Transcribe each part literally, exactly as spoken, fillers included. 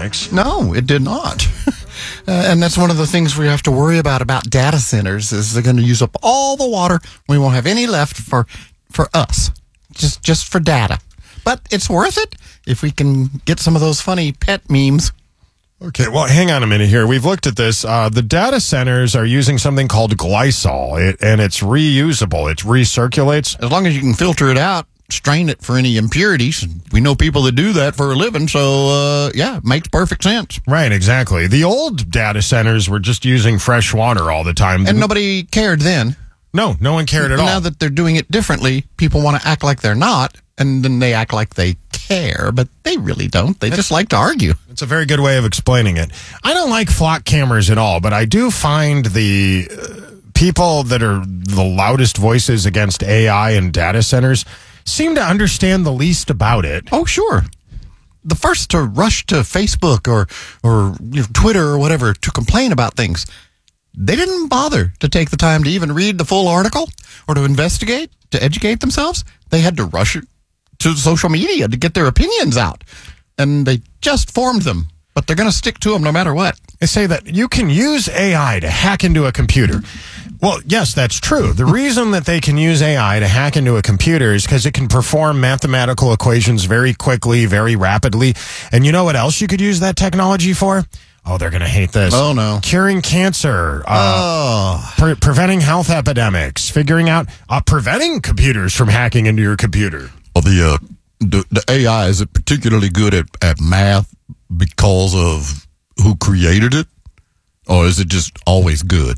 Phoenix. No, it did not. uh, and that's one of the things we have to worry about about data centers is they're going to use up all the water. We won't have any left for for us, just just for data. But it's worth it if we can get some of those funny pet memes. Okay, well, hang on a minute here. We've looked at this. Uh, the data centers are using something called glycol, it, and it's reusable. It recirculates. As long as you can filter it out, strain it for any impurities. We know people that do that for a living, so, uh, yeah, it makes perfect sense. Right, exactly. The old data centers were just using fresh water all the time. And nobody cared then. No, no one cared at all. Now that they're doing it differently, people want to act like they're not, and then they act like they care, but they really don't. They just like to argue. It's a very good way of explaining it. I don't like flock cameras at all, but I do find the uh, people that are the loudest voices against A I and data centers seem to understand the least about it. Oh, sure. The first to rush to Facebook or, or you know, Twitter or whatever to complain about things, they didn't bother to take the time to even read the full article or to investigate, to educate themselves. They had to rush to social media to get their opinions out. And they just formed them, but they're going to stick to them no matter what. They say that you can use A I to hack into a computer. Well, yes, that's true. The reason that they can use A I to hack into a computer is because it can perform mathematical equations very quickly, very rapidly. And you know what else you could use that technology for? Oh, they're going to hate this. Oh, no. Curing cancer. Uh, oh. Pre- preventing health epidemics. Figuring out, uh, preventing computers from hacking into your computer. Well, the, uh, the, the A I, is it particularly good at, at math because of who created it? Or is it just always good?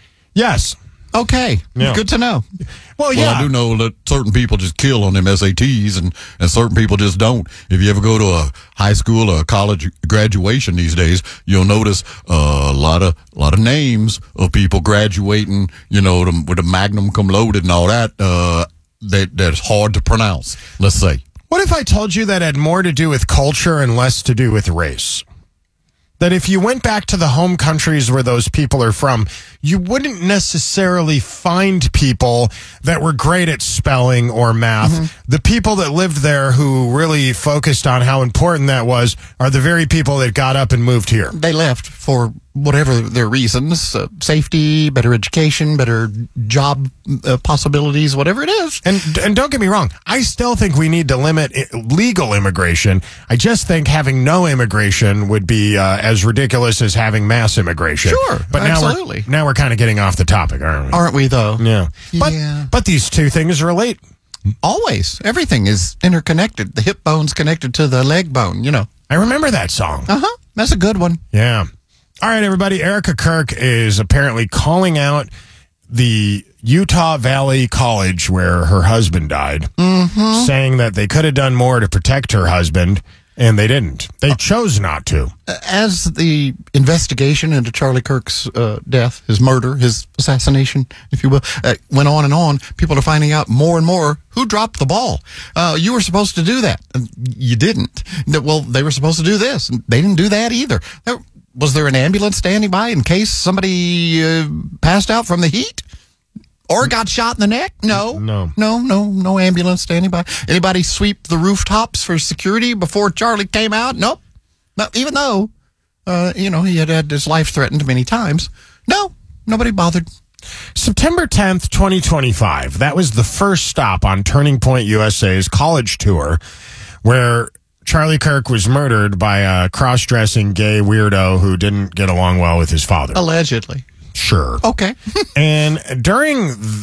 Yes. Okay. Yeah. Good to know. Well, yeah. Well, I do know that certain people just kill on them S A Ts and, and certain people just don't. If you ever go to a high school or a college graduation these days, you'll notice uh, a lot of a lot of names of people graduating, you know, the, with a magna cum laude and all that, uh, that that's hard to pronounce, let's say. What if I told you that had more to do with culture and less to do with race? That if you went back to the home countries where those people are from, you wouldn't necessarily find people that were great at spelling or math. Mm-hmm. The people that lived there who really focused on how important that was are the very people that got up and moved here. They left for whatever their reasons, uh, safety, better education, better job uh, possibilities, whatever it is. And and don't get me wrong, I still think we need to limit legal immigration. I just think having no immigration would be uh, as ridiculous as having mass immigration. Sure, but absolutely. Now we're, now we're kind of getting off the topic, aren't we? Aren't we, though? Yeah. But, yeah. but these two things relate. Always. Everything is interconnected. The hip bone's connected to the leg bone, you know. I remember that song. Uh-huh. That's a good one. Yeah. All right, everybody. Erica Kirk is apparently calling out the Utah Valley College where her husband died, mm-hmm. saying that they could have done more to protect her husband, and they didn't. They chose not to. As the investigation into Charlie Kirk's uh, death, his murder, his assassination, if you will, uh, went on and on, people are finding out more and more who dropped the ball. Uh, you were supposed to do that. And you didn't. Well, they were supposed to do this. And they didn't do that either. There, was there an ambulance standing by in case somebody uh, passed out from the heat? Or got shot in the neck? No. No. No, no, no ambulance standing by. Anybody sweep the rooftops for security before Charlie came out? Nope. No, even though, uh, you know, he had had his life threatened many times. No, nobody bothered. September tenth, twenty twenty-five. That was the first stop on Turning Point U S A's college tour where Charlie Kirk was murdered by a cross-dressing gay weirdo who didn't get along well with his father. Allegedly. Sure. Okay. And during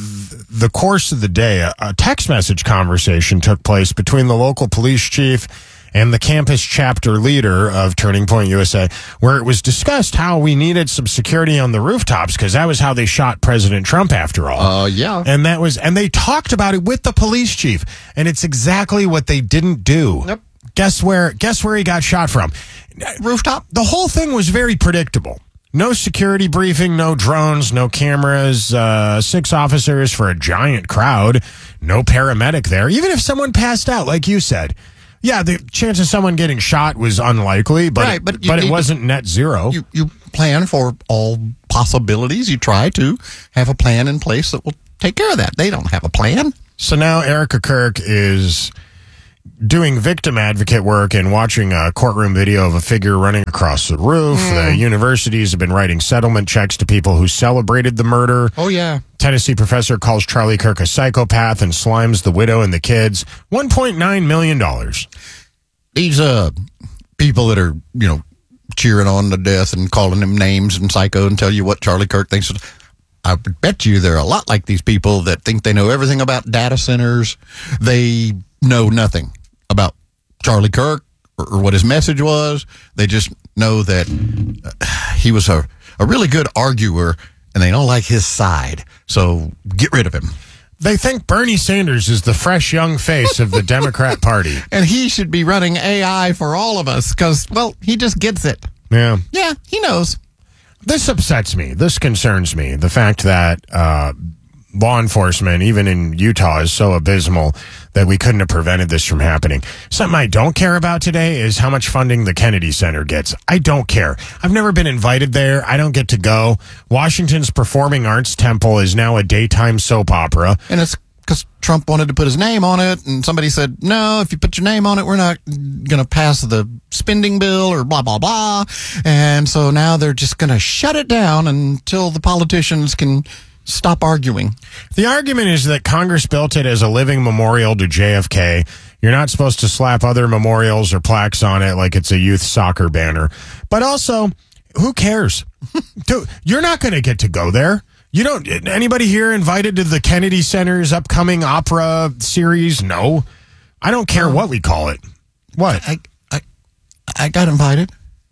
the course of the day, a, a text message conversation took place between the local police chief and the campus chapter leader of Turning Point U S A, where it was discussed how we needed some security on the rooftops because that was how they shot President Trump, after all. Uh, yeah. And that was, and they talked about it with the police chief, and it's exactly what they didn't do. Yep. Guess where? Guess where he got shot from? Rooftop. The whole thing was very predictable. No security briefing, no drones, no cameras, uh, six officers for a giant crowd, no paramedic there. Even if someone passed out, like you said, yeah, the chance of someone getting shot was unlikely, but right, it, but, but it wasn't to, net zero. You, you plan for all possibilities. You try to have a plan in place that will take care of that. They don't have a plan. So now Erica Kirk is doing victim advocate work and watching a courtroom video of a figure running across the roof. Mm. The universities have been writing settlement checks to people who celebrated the murder. Oh, yeah. Tennessee professor calls Charlie Kirk a psychopath and slimes the widow and the kids. one point nine million dollars. These uh, people that are, you know, cheering on to death and calling him names and psycho and tell you what Charlie Kirk thinks. I bet you they're a lot like these people that think they know everything about data centers. They know nothing about Charlie Kirk or, or what his message was. They just know that uh, he was a, a really good arguer, and they don't like his side. So get rid of him. They think Bernie Sanders is the fresh young face of the Democrat Party. And he should be running A I for all of us because, well, he just gets it. Yeah. Yeah, he knows. This upsets me. This concerns me. The fact that uh, law enforcement, even in Utah, is so abysmal that we couldn't have prevented this from happening. Something I don't care about today is how much funding the Kennedy Center gets. I don't care. I've never been invited there. I don't get to go. Washington's Performing Arts Temple is now a daytime soap opera. And it's because Trump wanted to put his name on it, and somebody said, no, if you put your name on it, we're not going to pass the spending bill or blah, blah, blah. And so now they're just going to shut it down until the politicians can stop arguing. The argument is that Congress built it as a living memorial to J F K. You're not supposed to slap other memorials or plaques on it like it's a youth soccer banner. But also, who cares? Dude, you're not going to get to go there. You don't. Anybody here invited to the Kennedy Center's upcoming opera series? No. I don't care what we call it. What? I I, I got invited.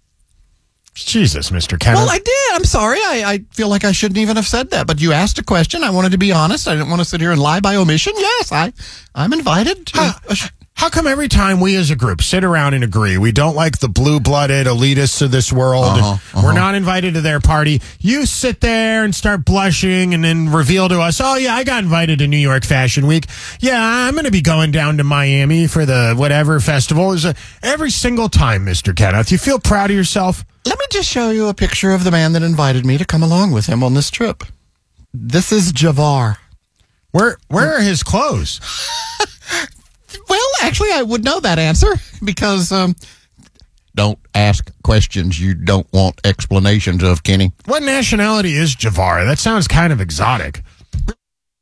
Jesus, Mister Kenneth. Well, I did. I'm sorry. I, I feel like I shouldn't even have said that. But you asked a question. I wanted to be honest. I didn't want to sit here and lie by omission. Yes, I, I'm invited. To, how, uh, how come every time we as a group sit around and agree we don't like the blue-blooded elitists of this world, uh-huh, uh-huh. we're not invited to their party, you sit there and start blushing and then reveal to us, oh, yeah, I got invited to New York Fashion Week. Yeah, I'm going to be going down to Miami for the whatever festival. Is a, every single time, Mister Kenneth. You feel proud of yourself? Let me just show you a picture of the man that invited me to come along with him on this trip. This is Javar. Where where are his clothes? Well, actually, I would know that answer because um, don't ask questions you don't want explanations of, Kenny. What nationality is Javar? That sounds kind of exotic.